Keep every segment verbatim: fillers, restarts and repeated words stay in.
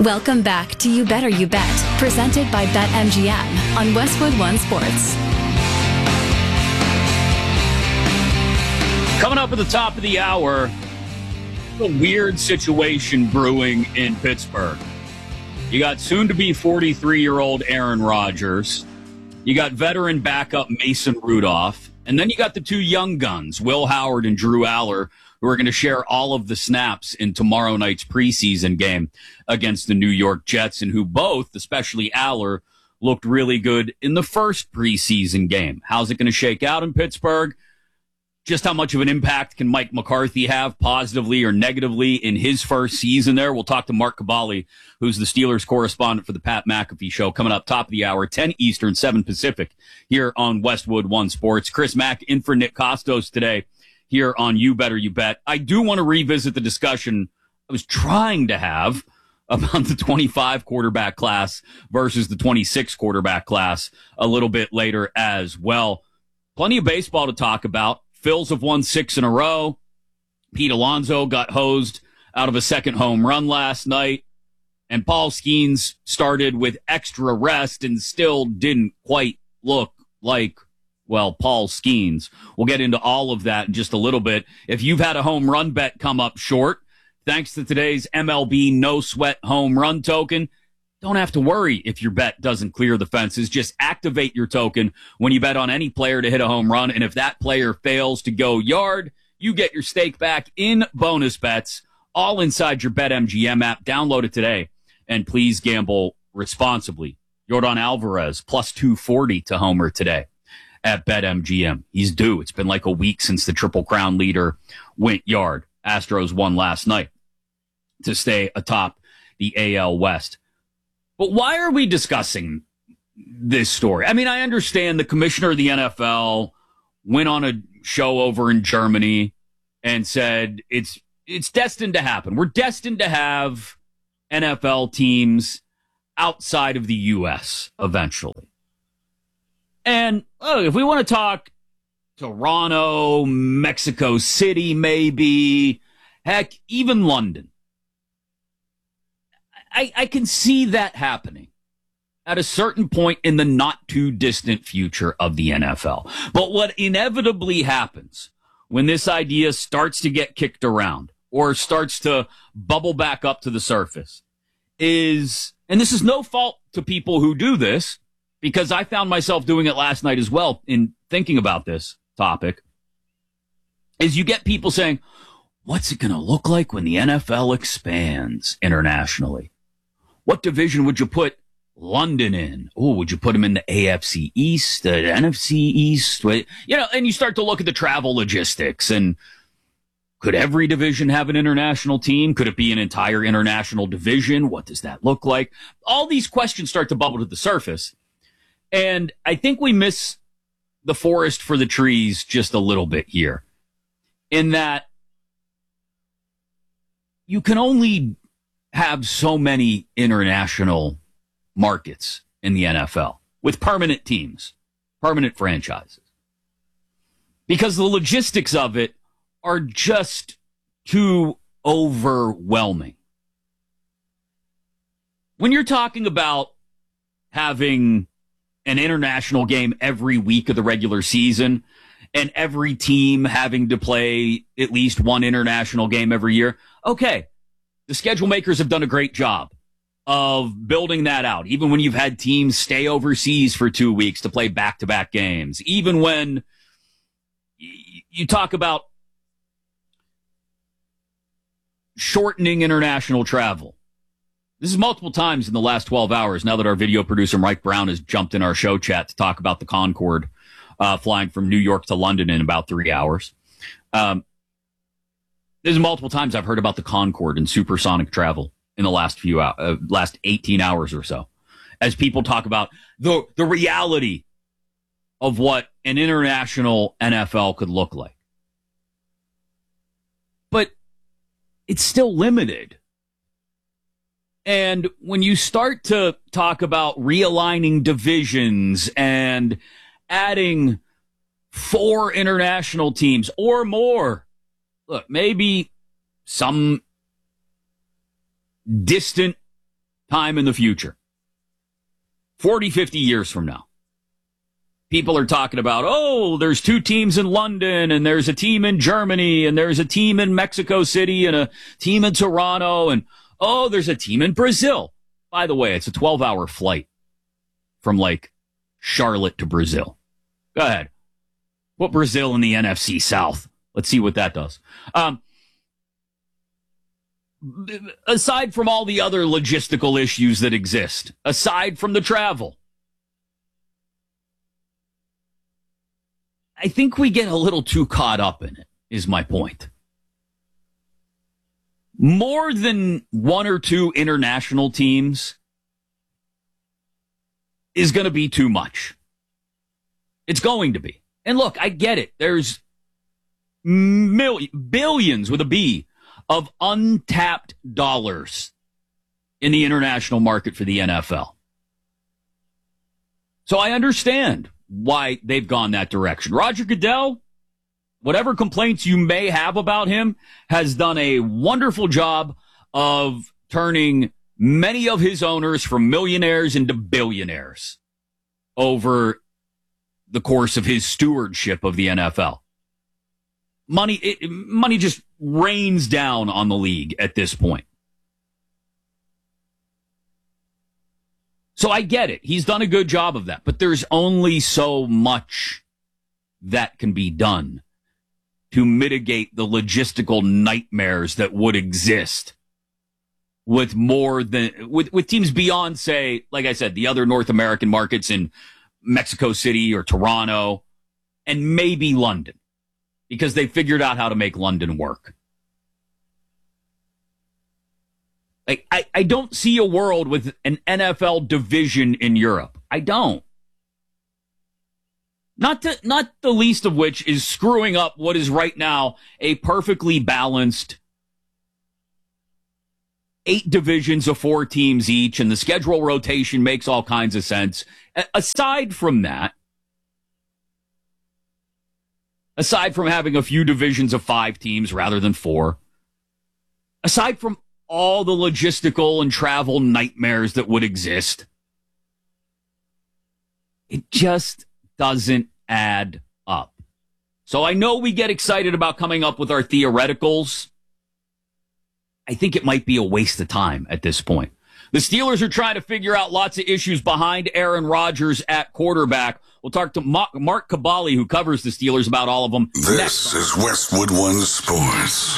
Welcome back to You Better You Bet, presented by BetMGM on Westwood One Sports. Coming up at the top of the hour, a weird situation brewing in Pittsburgh. You got soon-to-be forty-three-year-old Aaron Rodgers. You got veteran backup Mason Rudolph. And then you got the two young guns, Will Howard and Drew Aller, who are going to share all of the snaps in tomorrow night's preseason game against the New York Jets, and who both, especially Aller, looked really good in the first preseason game. How's it going to shake out in Pittsburgh? Just how much of an impact can Mike McCarthy have, positively or negatively, in his first season there? We'll talk to Mark Caballi, who's the Steelers correspondent for the Pat McAfee Show, coming up top of the hour, ten Eastern, seven Pacific, here on Westwood One Sports. Chris Mack in for Nick Costos today here on You Better You Bet. I do want to revisit the discussion I was trying to have about the twenty-five quarterback class versus the twenty-six quarterback class a little bit later as well. Plenty of baseball to talk about. Phils have won six in a row. Pete Alonso got hosed out of a second home run last night. And Paul Skeens started with extra rest and still didn't quite look like, well, Paul Skeens. We'll get into all of that in just a little bit. If you've had a home run bet come up short, thanks to today's M L B No Sweat home run token, don't have to worry if your bet doesn't clear the fences. Just activate your token when you bet on any player to hit a home run. And if that player fails to go yard, you get your stake back in bonus bets, all inside your BetMGM app. Download it today, and please gamble responsibly. Yordan Alvarez, plus two forty to homer today at BetMGM. He's due. It's been like a week since the Triple Crown leader went yard. Astros won last night to stay atop the A L West. But why are we discussing this story? I mean, I understand the commissioner of the N F L went on a show over in Germany and said it's it's destined to happen. We're destined to have N F L teams outside of the U S eventually. And oh, if we want to talk Toronto, Mexico City, maybe, heck, even London. I, I can see that happening at a certain point in the not too distant future of the N F L. But what inevitably happens when this idea starts to get kicked around or starts to bubble back up to the surface is, and this is no fault to people who do this, because I found myself doing it last night as well in thinking about this topic, is you get people saying, what's it going to look like when the N F L expands internationally? What division would you put London in? Oh, would you put them in the A F C East, the N F C East? You know, and you start to look at the travel logistics, and could every division have an international team? Could it be an entire international division? What does that look like? All these questions start to bubble to the surface. And I think we miss the forest for the trees just a little bit here, in that you can only have so many international markets in the N F L with permanent teams, permanent franchises, because the logistics of it are just too overwhelming. When you're talking about having an international game every week of the regular season and every team having to play at least one international game every year, okay, the schedule makers have done a great job of building that out. Even when you've had teams stay overseas for two weeks to play back-to-back games, even when you talk about shortening international travel. This is multiple times in the last twelve hours, now that our video producer Mike Brown has jumped in our show chat to talk about the Concorde uh, flying from New York to London in about three hours. Um, There's multiple times I've heard about the Concorde and supersonic travel in the last few hours, uh, last eighteen hours or so, as people talk about the the reality of what an international N F L could look like. But it's still limited. And when you start to talk about realigning divisions and adding four international teams or more, look, maybe some distant time in the future, forty, fifty years from now, people are talking about, oh, there's two teams in London, and there's a team in Germany, and there's a team in Mexico City, and a team in Toronto, and oh, there's a team in Brazil. By the way, it's a twelve-hour flight from, like, Charlotte to Brazil. Go ahead. Put Brazil in the N F C South. Let's see what that does. Um, aside from all the other logistical issues that exist, aside from the travel, I think we get a little too caught up in it, is my point. More than one or two international teams is going to be too much. It's going to be. And look, I get it. There's millions, billions with a B of untapped dollars in the international market for the N F L. So I understand why they've gone that direction. Roger Goodell, whatever complaints you may have about him, has done a wonderful job of turning many of his owners from millionaires into billionaires over the course of his stewardship of the N F L. Money, it, money just rains down on the league at this point. So I get it. He's done a good job of that, but there's only so much that can be done to mitigate the logistical nightmares that would exist with more than, with, with teams beyond, say, like I said, the other North American markets in Mexico City or Toronto and maybe London, because they figured out how to make London work. Like, I, I don't see a world with an N F L division in Europe. I don't. Not to, not the least of which is screwing up what is right now a perfectly balanced eight divisions of four teams each, and the schedule rotation makes all kinds of sense. A- aside from that, aside from having a few divisions of five teams rather than four, aside from all the logistical and travel nightmares that would exist, it just doesn't add up. So I know we get excited about coming up with our theoreticals. I think it might be a waste of time at this point. The Steelers are trying to figure out lots of issues behind Aaron Rodgers at quarterback. We'll talk to Mark Kaboly, who covers the Steelers, about all of them. This next. is Westwood One Sports.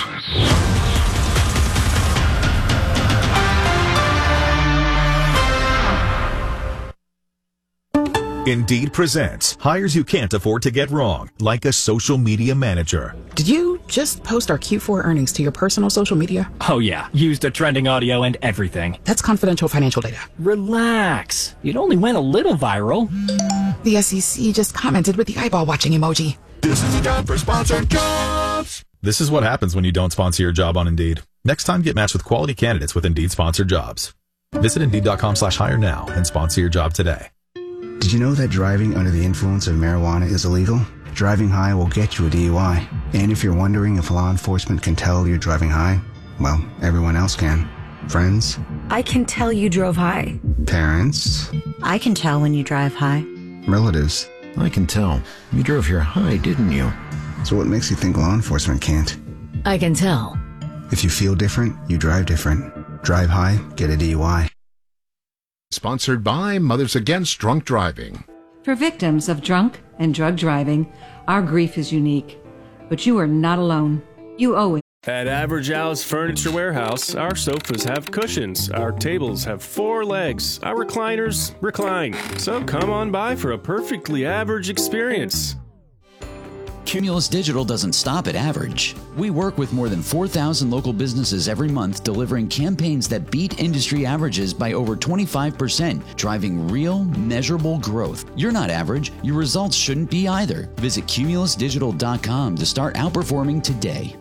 Indeed presents hires you can't afford to get wrong, like a social media manager. Did you just post our Q four earnings to your personal social media? Oh yeah, used a trending audio and everything. That's confidential financial data. Relax. It only went a little viral. The S E C just commented with the eyeball watching emoji. This is a job for sponsored jobs. This is what happens when you don't sponsor your job on Indeed. Next time, get matched with quality candidates with Indeed sponsored jobs. Visit Indeed.com slash hire now and sponsor your job today. Did you know that driving under the influence of marijuana is illegal? Driving high will get you a D U I. And if you're wondering if law enforcement can tell you're driving high, well, everyone else can. Friends? I can tell you drove high. Parents? I can tell when you drive high. Relatives? I can tell. You drove here high, didn't you? So what makes you think law enforcement can't? I can tell. If you feel different, you drive different. Drive high, get a D U I. Sponsored by Mothers Against Drunk Driving. For victims of drunk and drug driving, our grief is unique. But you are not alone. You owe it. At Average Al's Furniture Warehouse, our sofas have cushions, our tables have four legs, our recliners recline. So come on by for a perfectly average experience. Cumulus Digital doesn't stop at average. We work with more than four thousand local businesses every month, delivering campaigns that beat industry averages by over twenty-five percent, driving real, measurable growth. You're not average. Your results shouldn't be either. Visit Cumulus Digital dot com to start outperforming today.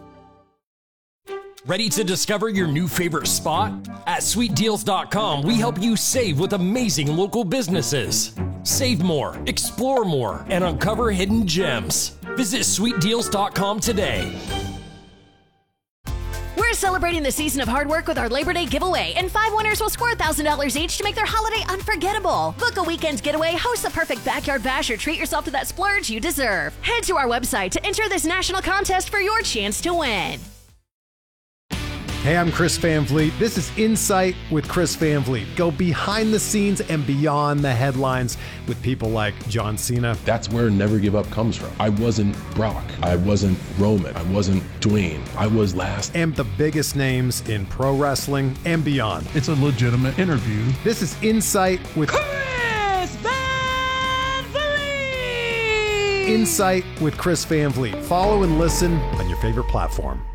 Ready to discover your new favorite spot? At Sweet Deals dot com, we help you save with amazing local businesses. Save more, explore more, and uncover hidden gems. Visit Sweet Deals dot com today. We're We're celebrating the season of hard work with our Labor Day giveaway, and five winners will score one thousand dollars each to make their holiday unforgettable. Book a weekend getaway, host the perfect backyard bash, or treat yourself to that splurge you deserve. Head to our website to enter this national contest for your chance to win. Hey, I'm Chris Van Vliet. This is Insight with Chris Van Vliet. Go behind the scenes and beyond the headlines with people like John Cena. That's where Never Give Up comes from. I wasn't Brock. I wasn't Roman. I wasn't Dwayne. I was last. And the biggest names in pro wrestling and beyond. It's a legitimate interview. This is Insight with Chris Van Vliet. Insight with Chris Van Vliet. Follow and listen on your favorite platform.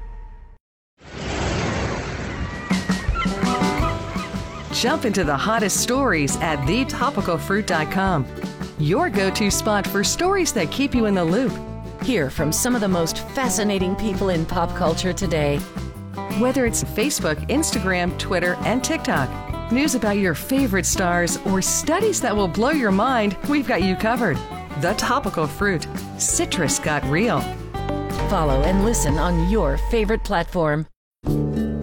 Jump into the hottest stories at the topical fruit dot com. Your go-to spot for stories that keep you in the loop. Hear from some of the most fascinating people in pop culture today. Whether it's Facebook, Instagram, Twitter, and TikTok, news about your favorite stars, or studies that will blow your mind, we've got you covered. The Topical Fruit. Citrus got real. Follow and listen on your favorite platform.